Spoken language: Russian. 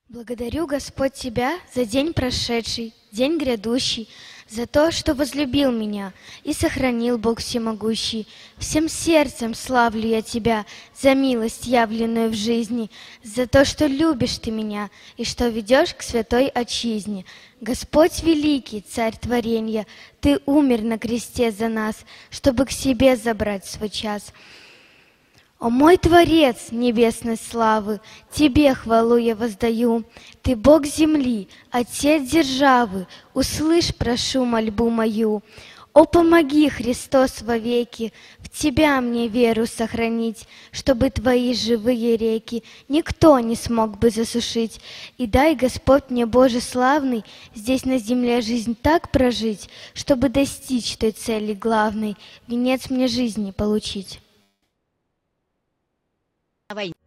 Благодарю, Господь, Тебя за день прошедший, день грядущий, за то, что возлюбил меня и сохранил Бог всемогущий. Всем сердцем славлю я Тебя за милость, явленную в жизни, за то, что любишь Ты меня и что ведешь к святой отчизне. Господь великий, Царь творенья, Ты умер на кресте за нас, чтобы к себе забрать свой час. О мой Творец небесной славы, Тебе хвалу я воздаю. Ты Бог земли, Отец державы, услышь, прошу, мольбу мою. О, помоги, Христос, вовеки, в Тебя мне веру сохранить, чтобы Твои живые реки никто не смог бы засушить. И дай, Господь, мне, Боже славный, здесь на земле жизнь так прожить, чтобы достичь той цели главной, венец мне жизни получить. Давай.